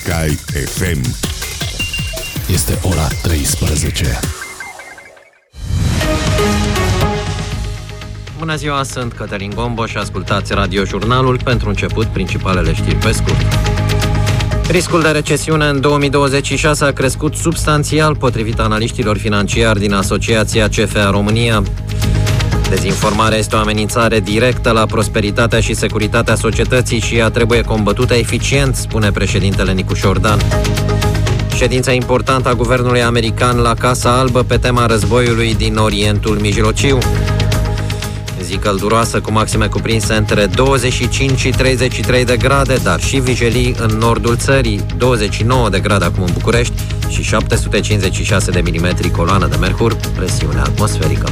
Sky FM. Este ora 13. Bună ziua, sunt Cătălin Gombo și ascultați Radiojurnalul. Pentru început, principalele știri pe scurt. Riscul de recesiune în 2026 a crescut substanțial, potrivit analiștilor financiari din Asociația CFA România. Dezinformarea este o amenințare directă la prosperitatea și securitatea societății și ea trebuie combătută eficient, spune președintele Nicușor Dan. Ședința importantă a guvernului american la Casa Albă pe tema războiului din Orientul Mijlociu. Zi călduroasă cu maxime cuprinse între 25 și 33 de grade, dar și vijelii în nordul țării, 29 de grade acum în București și 756 de milimetri coloană de mercur, presiune atmosferică.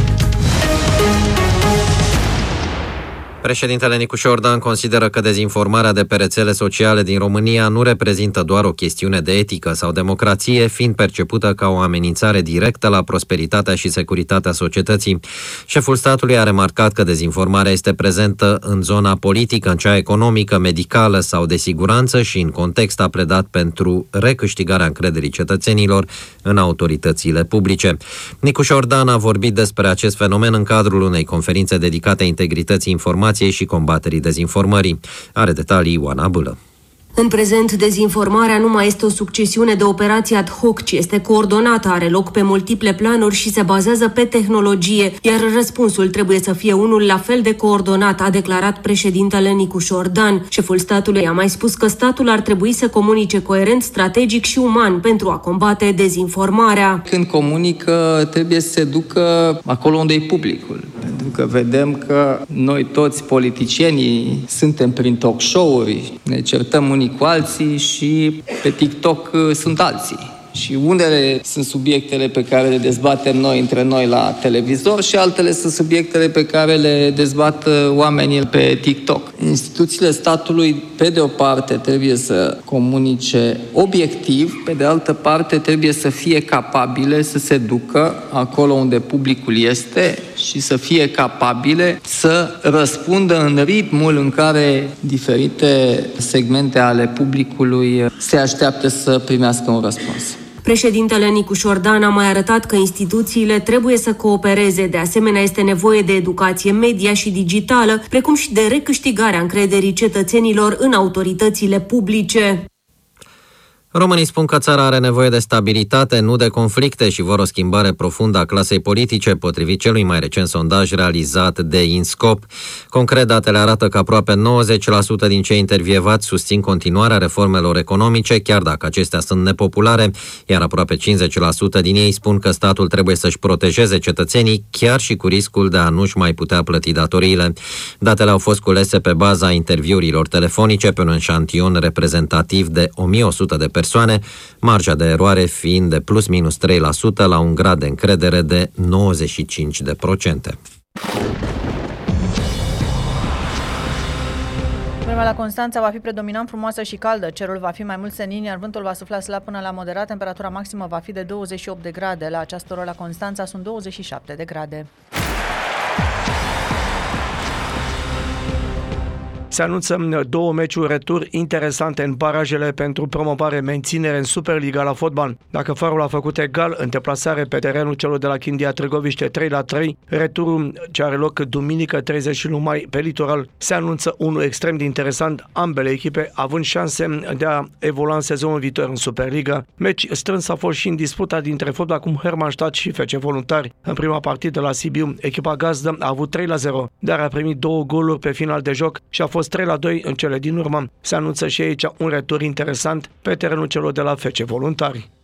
Președintele Nicușor Dan consideră că dezinformarea de pe rețele sociale din România nu reprezintă doar o chestiune de etică sau democrație, fiind percepută ca o amenințare directă la prosperitatea și securitatea societății. Șeful statului a remarcat că dezinformarea este prezentă în zona politică, în cea economică, medicală sau de siguranță și în context a pledat pentru recâștigarea încrederii cetățenilor în autoritățile publice. Nicușor Dan a vorbit despre acest fenomen în cadrul unei conferințe dedicate integrității informației și combaterii dezinformării. Are detalii Ioana Bâlă. În prezent, dezinformarea nu mai este o succesiune de operații ad hoc, ci este coordonată, are loc pe multiple planuri și se bazează pe tehnologie, iar răspunsul trebuie să fie unul la fel de coordonat, a declarat președintele Nicușor Dan. Șeful statului a mai spus că statul ar trebui să comunice coerent, strategic și uman pentru a combate dezinformarea. Când comunică, trebuie să se ducă acolo unde e publicul. Pentru că vedem că noi toți politicienii suntem prin talk show-uri, ne certăm unii cu alții și pe TikTok sunt alții. Și unele sunt subiectele pe care le dezbatem noi între noi la televizor și altele sunt subiectele pe care le dezbat oamenii pe TikTok. Instituțiile statului, pe de o parte, trebuie să comunice obiectiv, pe de altă parte, trebuie să fie capabile să se ducă acolo unde publicul este și să fie capabile să răspundă în ritmul în care diferite segmente ale publicului se așteaptă să primească un răspuns. Președintele Nicușor Dan a mai arătat că instituțiile trebuie să coopereze. De asemenea, este nevoie de educație media și digitală, precum și de recâștigarea încrederii cetățenilor în autoritățile publice. Românii spun că țara are nevoie de stabilitate, nu de conflicte și vor o schimbare profundă a clasei politice, potrivit celui mai recent sondaj realizat de INSCOP. Concret, datele arată că aproape 90% din cei intervievați susțin continuarea reformelor economice, chiar dacă acestea sunt nepopulare, iar aproape 50% din ei spun că statul trebuie să-și protejeze cetățenii, chiar și cu riscul de a nu-și mai putea plăti datoriile. Datele au fost culese pe baza interviurilor telefonice pe un eșantion reprezentativ de 1100 de persoane, marja de eroare fiind de plus minus 3% la un grad de încredere de 95%. Vremea la Constanța va fi predominant frumoasă și caldă, cerul va fi mai mult senin, iar vântul va sufla slab până la moderat, temperatura maximă va fi de 28 de grade. La această oră la Constanța sunt 27 de grade. Se anunță 2 meciuri retur interesante în barajele pentru promovare-menținere în Superliga la fotbal. Dacă Farul a făcut egal în deplasare pe terenul celor de la Chindia Târgoviște 3-3, returul ce are loc duminică 31 mai pe litoral se anunță unul extrem de interesant, ambele echipe având șanse de a evolua în sezonul viitor în Superliga. Meci strâns a fost și în disputa dintre Fotbal Club Hermannstadt și FC Voluntari. În prima partidă la Sibiu, echipa gazdă a avut 3-0, dar a primit 2 goluri pe final de joc și a fost 3-2 în cele din urmă. Se anunță și aici un retur interesant pe terenul celor de la FC Voluntari.